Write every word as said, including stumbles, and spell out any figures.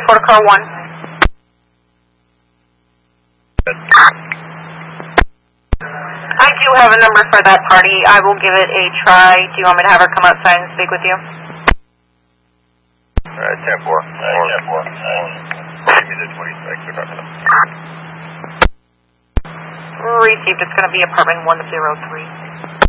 protocol one. I do have a number for that party. I will give it a try. Do you want me to have her come outside and speak with you? Alright, ten four. ten four. Give me the twenty-six. Received. It's going to be apartment one zero three.